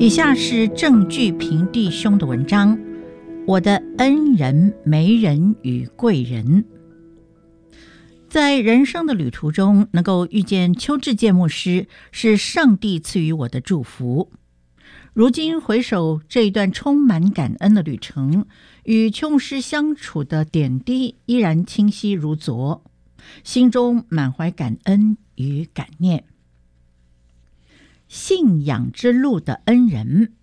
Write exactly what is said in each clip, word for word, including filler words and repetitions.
以下是郑巨平弟兄的文章，我的恩人、媒人与贵人。在人生的旅途中，能够遇见邱志健牧师，是上帝赐予我的祝福。如今回首这一段充满感恩的旅程，与邱牧师相处的点滴依然清晰如昨，心中满怀感恩与感念。信仰之路的恩人，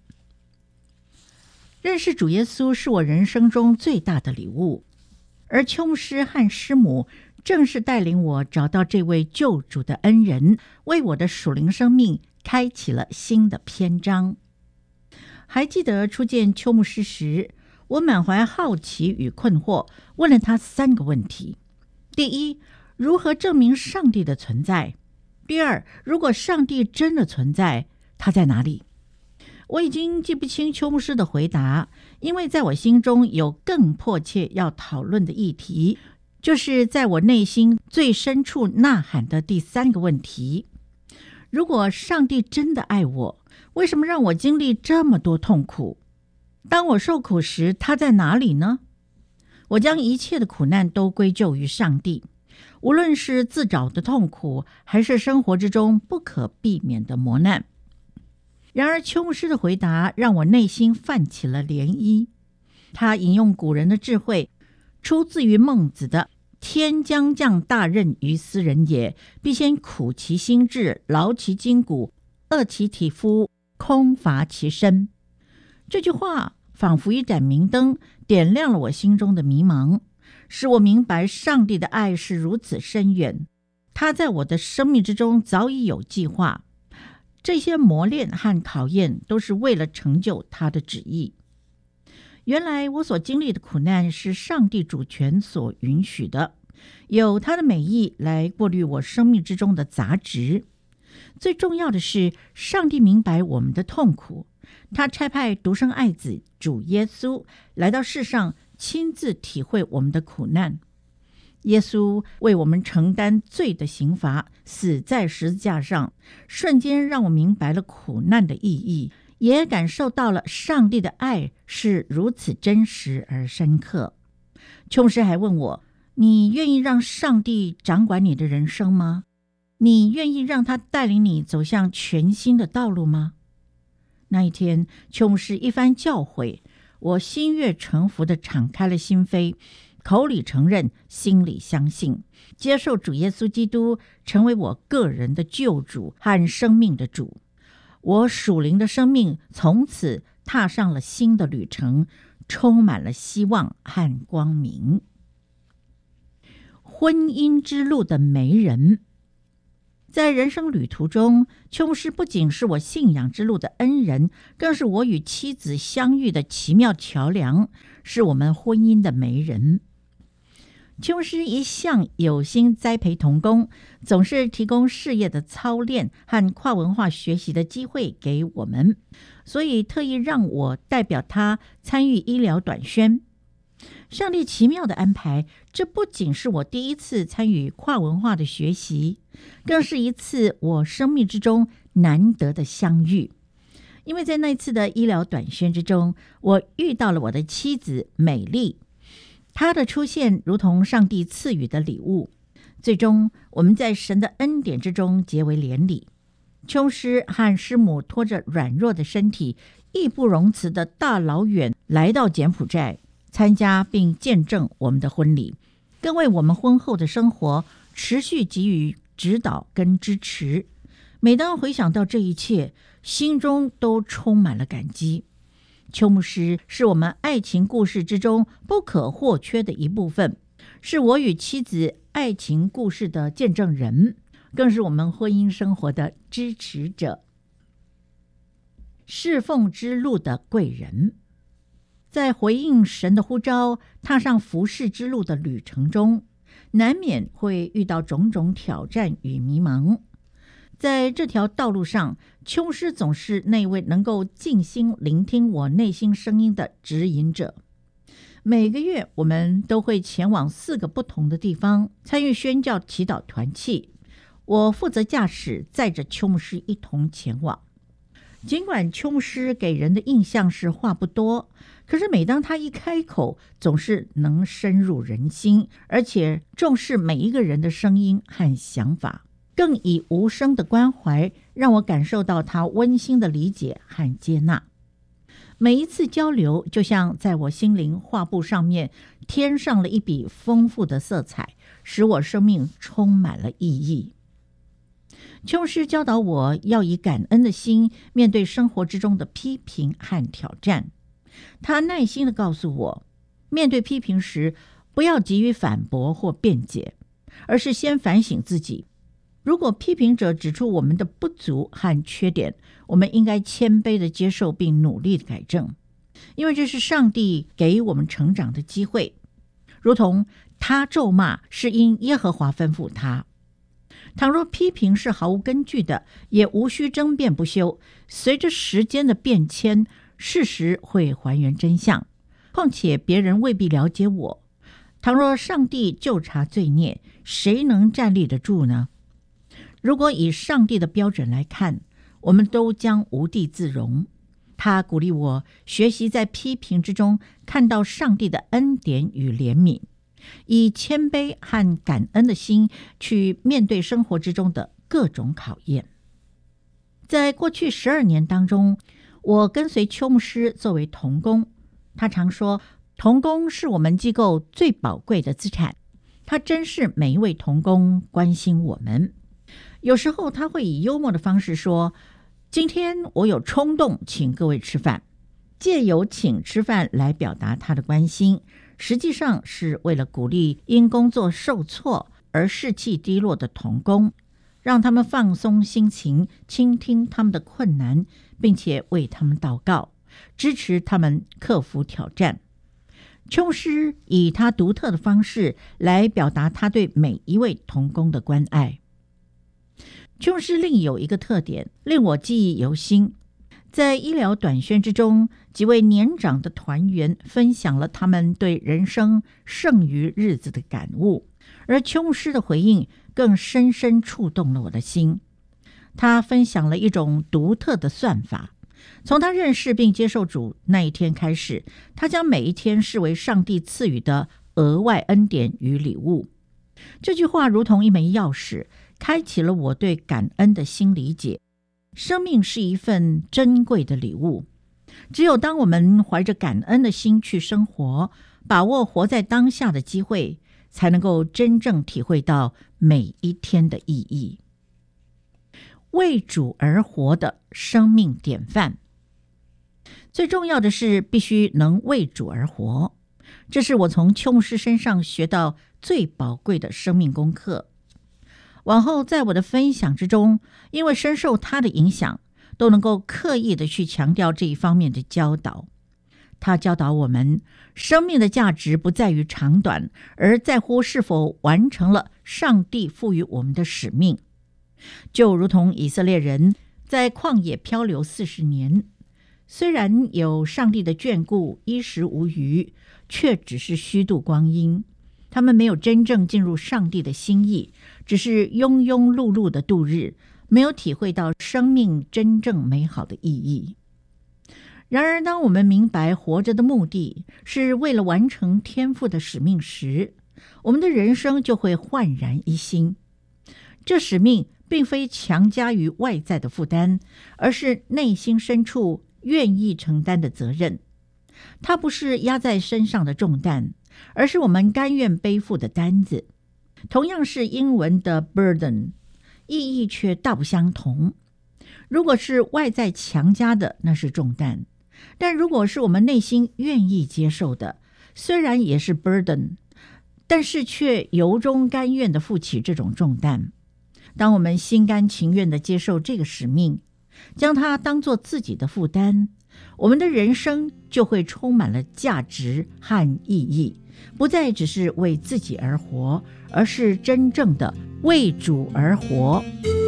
认识主耶稣是我人生中最大的礼物，而邱牧师和师母正是带领我找到这位救主的恩人，为我的属灵生命开启了新的篇章。还记得初见邱牧师时，我满怀好奇与困惑，问了他三个问题：第一，如何证明上帝的存在？第二，如果上帝真的存在，他在哪里？我已经记不清邱牧师的回答，因为在我心中有更迫切要讨论的议题，就是在我内心最深处呐喊的第三个问题：如果上帝真的爱我，为什么让我经历这么多痛苦？当我受苦时，他在哪里呢？我将一切的苦难都归咎于上帝，无论是自找的痛苦，还是生活之中不可避免的磨难。然而邱牧师的回答让我内心泛起了涟漪。他引用古人的智慧，出自于孟子的天将降大任于斯人也，必先苦其心志，劳其筋骨，饿其体肤，空乏其身。这句话仿佛一盏明灯，点亮了我心中的迷茫，使我明白上帝的爱是如此深远，他在我的生命之中早已有计划，这些磨练和考验都是为了成就他的旨意。原来我所经历的苦难是上帝主权所允许的，有他的美意来过滤我生命之中的杂质。最重要的是，上帝明白我们的痛苦，他差派独生爱子主耶稣来到世上，亲自体会我们的苦难。耶稣为我们承担罪的刑罚，死在十字架上，瞬间让我明白了苦难的意义，也感受到了上帝的爱是如此真实而深刻。邱牧师还问我，你愿意让上帝掌管你的人生吗？你愿意让他带领你走向全新的道路吗？那一天，邱牧师一番教诲，我心悦诚服地敞开了心扉，口里承认，心里相信，接受主耶稣基督成为我个人的救主和生命的主。我属灵的生命从此踏上了新的旅程，充满了希望和光明。婚姻之路的媒人，在人生旅途中，邱牧师不仅是我信仰之路的恩人，更是我与妻子相遇的奇妙桥梁，是我们婚姻的媒人。邱牧师一向有心栽培同工，总是提供事业的操练和跨文化学习的机会给我们，所以特意让我代表他参与医疗短宣。上帝奇妙的安排，这不仅是我第一次参与跨文化的学习，更是一次我生命之中难得的相遇。因为在那次的医疗短宣之中，我遇到了我的妻子美丽，她的出现如同上帝赐予的礼物。最终我们在神的恩典之中结为连理。邱师和师母拖着软弱的身体，义不容辞的大老远来到柬埔寨，参加并见证我们的婚礼，更为我们婚后的生活持续给予指导跟支持。每当回想到这一切，心中都充满了感激。邱牧师是我们爱情故事之中不可或缺的一部分，是我与妻子爱情故事的见证人，更是我们婚姻生活的支持者。侍奉之路的贵人，在回应神的呼召，踏上服事之路的旅程中，难免会遇到种种挑战与迷茫。在这条道路上，邱师总是那位能够静心聆听我内心声音的指引者。每个月我们都会前往四个不同的地方参与宣教祈祷团契，我负责驾驶，载着邱牧师一同前往。 尽管邱牧师给人的印象是话不多，可是每当他一开口，总是能深入人心，而且重视每一个人的声音和想法，更以无声的关怀让我感受到他温馨的理解和接纳。每一次交流就像在我心灵画布上面添上了一笔丰富的色彩，使我生命充满了意义。邱师教导我要以感恩的心面对生活之中的批评和挑战。他耐心地告诉我，面对批评时不要急于反驳或辩解，而是先反省自己。如果批评者指出我们的不足和缺点，我们应该谦卑地接受并努力地改正，因为这是上帝给我们成长的机会。如同他咒骂是因耶和华吩咐他。倘若批评是毫无根据的，也无需争辩不休，随着时间的变迁，事实会还原真相。况且别人未必了解我，倘若上帝究察罪孽，谁能站立得住呢？如果以上帝的标准来看，我们都将无地自容。他鼓励我学习在批评之中看到上帝的恩典与怜悯，以谦卑和感恩的心去面对生活之中的各种考验。在过去十二年当中，我跟随邱牧师作为同工，他常说同工是我们机构最宝贵的资产，他珍视每一位同工，关心我们。有时候他会以幽默的方式说，今天我有冲动请各位吃饭，借由请吃饭来表达他的关心，实际上是为了鼓励因工作受挫而士气低落的同工，让他们放松心情，倾听他们的困难，并且为他们祷告，支持他们克服挑战。邱师以他独特的方式来表达他对每一位同工的关爱。邱师另有一个特点令我记忆犹新，在医疗短宣之中，几位年长的团员分享了他们对人生剩余日子的感悟，而邱师的回应更深深触动了我的心。他分享了一种独特的算法，从他认识并接受主那一天开始，他将每一天视为上帝赐予的额外恩典与礼物。这句话如同一枚钥匙，开启了我对感恩的新理解。生命是一份珍贵的礼物，只有当我们怀着感恩的心去生活，把握活在当下的机会，才能够真正体会到每一天的意义。为主而活的生命典范，最重要的是必须能为主而活，这是我从邱牧师身上学到最宝贵的生命功课。往后在我的分享之中，因为深受他的影响，都能够刻意的去强调这一方面的教导。他教导我们，生命的价值不在于长短，而在乎是否完成了上帝赋予我们的使命。就如同以色列人在旷野漂流四十年，虽然有上帝的眷顾，衣食无余，却只是虚度光阴。他们没有真正进入上帝的心意，只是庸庸碌碌的度日，没有体会到生命真正美好的意义。然而，当我们明白活着的目的是为了完成天父的使命时，我们的人生就会焕然一新。这使命并非强加于外在的负担，而是内心深处愿意承担的责任。它不是压在身上的重担，而是我们甘愿背负的担子。同样是英文的 burden， 意义却大不相同。如果是外在强加的，那是重担；但如果是我们内心愿意接受的，虽然也是 burden， 但是却由衷甘愿地负起这种重担。当我们心甘情愿地接受这个使命，将它当作自己的负担，我们的人生就会充满了价值和意义，不再只是为自己而活，而是真正的为主而活。